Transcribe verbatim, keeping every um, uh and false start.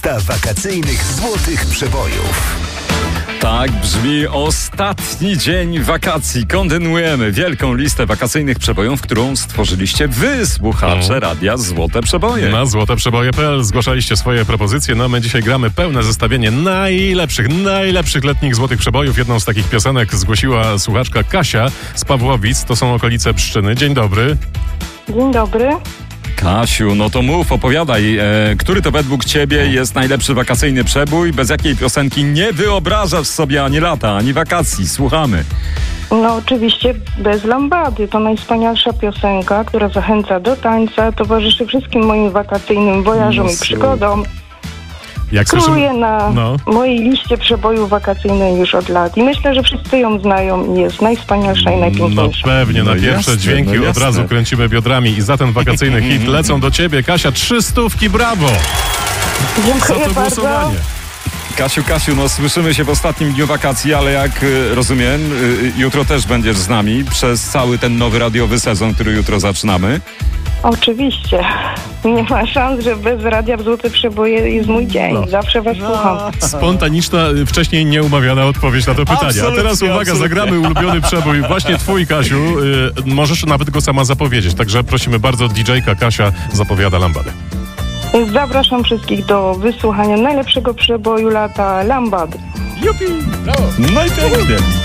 Lista wakacyjnych złotych przebojów. Tak brzmi ostatni dzień wakacji. Kontynuujemy wielką listę wakacyjnych przebojów, którą stworzyliście wy, słuchacze mm. Radia Złote Przeboje. Na złote przeboje kropka p l zgłaszaliście swoje propozycje. No my dzisiaj gramy pełne zestawienie najlepszych, najlepszych letnich złotych przebojów. Jedną z takich piosenek zgłosiła słuchaczka Kasia z Pawłowic. To są okolice Pszczyny. Dzień dobry. Dzień dobry. Kasiu, no to mów, opowiadaj, e, który to według ciebie jest najlepszy wakacyjny przebój, bez jakiej piosenki nie wyobrażasz sobie ani lata, ani wakacji. Słuchamy. No oczywiście bez Lambady. To najwspanialsza piosenka, która zachęca do tańca, towarzyszy wszystkim moim wakacyjnym wojażom No, i przygodom. Jak Króluje słyszymy... na no. mojej liście przebojów wakacyjnej już od lat. I myślę, że wszyscy ją znają i jest najwspanialsza i No najpiękniejsza. pewnie, na No pierwsze jasne, dźwięki no od jasne. razu kręcimy biodrami i za ten wakacyjny hit lecą do ciebie, Kasia, trzy stówki, brawo! Za Dziękuję to bardzo. głosowanie. Kasiu, Kasiu, no słyszymy się w ostatnim dniu wakacji, ale jak y, rozumiem, y, jutro też będziesz z nami przez cały ten nowy radiowy sezon, który jutro zaczynamy. Oczywiście. Nie ma szans, że bez Radia w Złote Przeboje jest mój dzień. No. Zawsze was słucham. Spontaniczna, wcześniej nieumawiana odpowiedź na to pytanie. Absolutnie, A teraz uwaga, absolutnie. zagramy ulubiony przebój. Właśnie twój, Kasiu. Y, możesz nawet go sama zapowiedzieć. Także prosimy bardzo, didżejka Kasia zapowiada Lambadę. Zapraszam wszystkich do wysłuchania najlepszego przeboju lata Lambady. Jupi! No i pięknie.